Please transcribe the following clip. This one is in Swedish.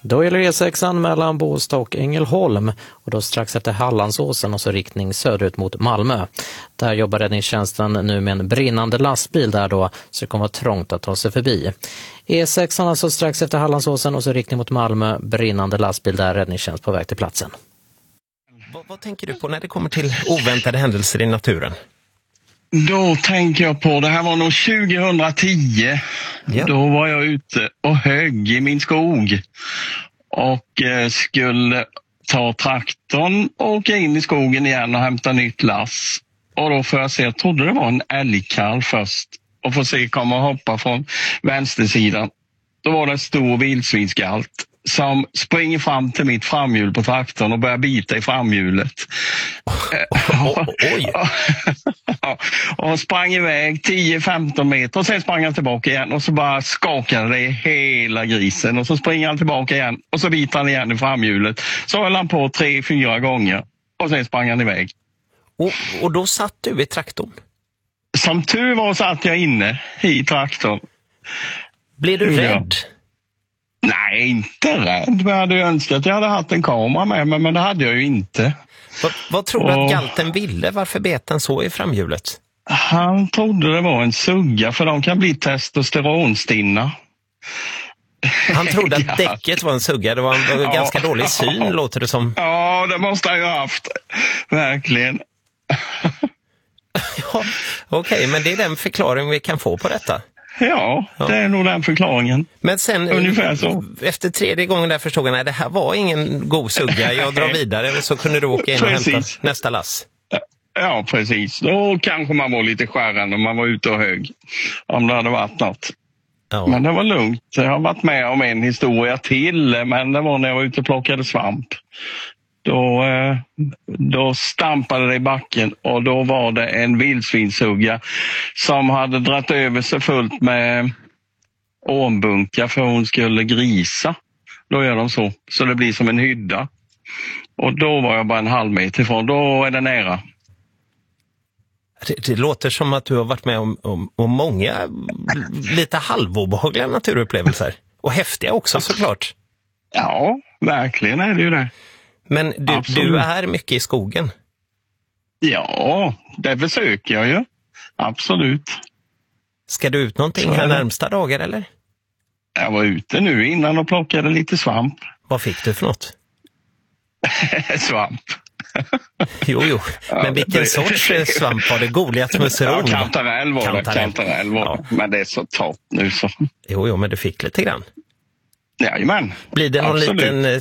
Då gäller E6 mellan Båstad och Ängelholm och då strax efter Hallandsåsen och så riktning söderut mot Malmö. Där jobbar räddningstjänsten nu med en brinnande lastbil där då, så det kommer vara trångt att ta sig förbi. E6 alltså strax efter Hallandsåsen och så riktning mot Malmö, brinnande lastbil där, räddningstjänst på väg till platsen. Vad tänker du på när det kommer till oväntade händelser i naturen? Då tänker jag på, det här var nog 2010. Ja. Då var jag ute och högg i min skog och skulle ta traktorn och åka in i skogen igen och hämta nytt lass. Och då får jag se, jag trodde det var en älgkalv först och får se komma och hoppa från vänstersidan. Då var det en stor vildsvinsgalt som springer fram till mitt framhjul på traktorn och börjar bita i framhjulet. Oj. Och sprang iväg 10-15 meter och sen sprang han tillbaka igen och så bara skakade det hela grisen och så springer han tillbaka igen och så biter han igen i framhjulet. Så höll han på 3-4 gånger och sen sprang han iväg. Och då satt du i traktorn? Som tur var satt jag inne i traktorn. Blev du rädd? Nej, inte rädd. Jag hade ju önskat att jag hade haft en kamera med mig, men det hade jag ju inte. Vad tror du att galten ville? Varför bet han så i framhjulet? Han trodde det var en sugga, för de kan bli testosteronstinna. Han trodde att däcket var en sugga. Det var en ganska dålig syn, låter det som. Ja, det måste han ju ha haft. Verkligen. Ja, okej, men det är den förklaring vi kan få på detta. Ja, det är nog den förklaringen. Men sen, ungefär så. Efter 3:e gången där förstod jag, nej, det här var ingen god sugga. Jag drar vidare och så kunde du åka in och hämta nästa lass. Ja, precis. Då kanske man var lite skärrande om man var ute och hög. Om det hade varit något. Ja. Men det var lugnt. Jag har varit med om en historia till, men det var när jag var ute och plockade svamp. Då stampade det i backen och då var det en vildsvinshugga som hade dratt över sig fullt med ormbunkar för hon skulle grisa. Då gör de så det blir som en hydda. Och då var jag bara en halv meter ifrån, då är det nära. Det låter som att du har varit med om många lite halvobehagliga naturupplevelser. Och häftiga också såklart. Ja, verkligen är det ju det. Men du är mycket i skogen? Ja, det försöker jag ju. Absolut. Ska du ut någonting här närmsta dagar eller? Jag var ute nu innan och plockade lite svamp. Vad fick du för något? Svamp. Jo. Men vilken sorts svamp var det? Goliatmusseron? Ja, kantarell var det. Kantarell var det. Men det är så torrt nu så. Jo, men du fick lite grann. Jajamän. Blir det någon liten